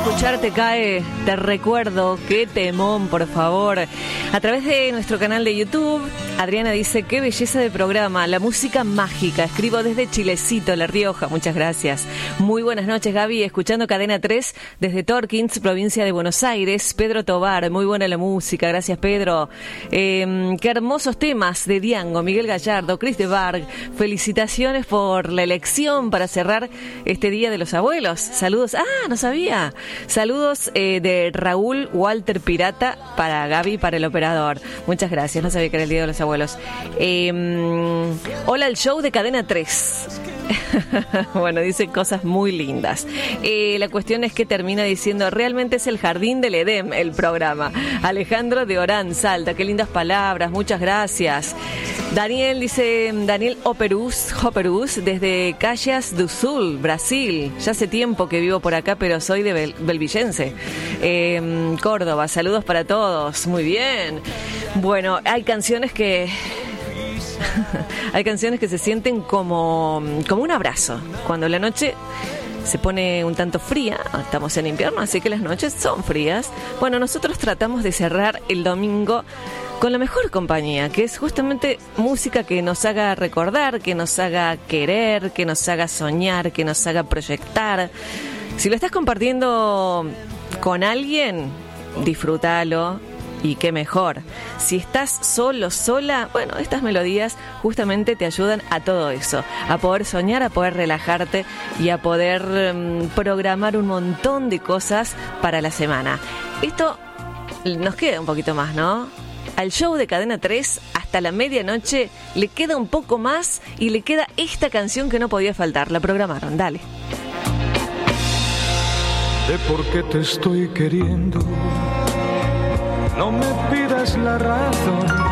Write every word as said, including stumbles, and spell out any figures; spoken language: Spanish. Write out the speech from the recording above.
escucharte cae, te recuerdo, qué temón, por favor. A través de nuestro canal de YouTube, Adriana dice, qué belleza de programa, la música mágica. Escribo desde Chilecito, La Rioja, muchas gracias. Muy buenas noches, Gaby, escuchando Cadena tres desde Torkins, provincia de Buenos Aires. Pedro Tobar, muy buena la música, gracias Pedro. Eh, qué hermosos temas de Diango, Miguel Gallardo, Chris de Barg. Felicitaciones por la elección para cerrar este Día de los Abuelos. Saludos, ah, no sabía. Saludos eh, de Raúl Walter Pirata para Gaby, para el operador. Muchas gracias, no sabía que era el Día de los Abuelos. Eh, hola, el show de Cadena tres. Bueno, dice cosas muy lindas. Eh, la cuestión es que termina diciendo, realmente es el jardín del Edén el programa. Alejandro de Orán, Salta, qué lindas palabras, muchas gracias. Daniel dice, Daniel Operus, Operus desde Caxias do Sul, Brasil. Ya hace tiempo que vivo por acá, pero soy de Bel- Belvillense. Eh, Córdoba, saludos para todos. Muy bien. Bueno, hay canciones que... hay canciones que se sienten como, como un abrazo. Cuando la noche se pone un tanto fría, estamos en invierno, así que las noches son frías. Bueno, nosotros tratamos de cerrar el domingo con la mejor compañía, que es justamente música que nos haga recordar, que nos haga querer, que nos haga soñar, que nos haga proyectar. Si lo estás compartiendo con alguien, disfrútalo. Y qué mejor. Si estás solo, sola, bueno, estas melodías justamente te ayudan a todo eso, a poder soñar, a poder relajarte y a poder um, programar un montón de cosas para la semana. Esto nos queda un poquito más, ¿no? Al show de Cadena tres hasta la medianoche le queda un poco más y le queda esta canción que no podía faltar. La programaron, dale. De por qué te estoy queriendo, no me pidas la razón,